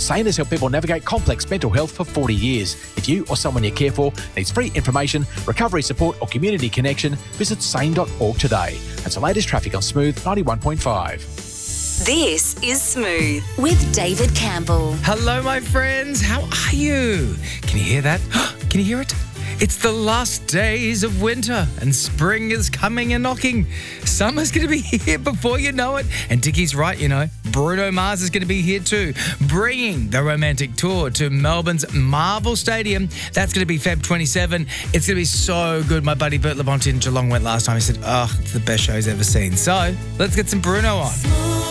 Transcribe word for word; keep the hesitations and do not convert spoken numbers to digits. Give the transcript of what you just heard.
Sane has helped people navigate complex mental health for forty years. If you or someone you care for needs free information, recovery support or community connection, visit sane dot org today. That's the latest traffic on Smooth ninety-one point five. This is Smooth with David Campbell. Hello, my friends. How are you? Can you hear that? Can you hear it? It's the last days of winter and spring is coming and knocking. Summer's going to be here before you know it. And Dickie's right, you know. Bruno Mars is going to be here too, bringing the romantic tour to Melbourne's Marvel Stadium. That's going to be February twenty-seventh. It's going to be so good. My buddy Bert Labonte in Geelong went last time. He said, oh, it's the best show he's ever seen. So let's get some Bruno on.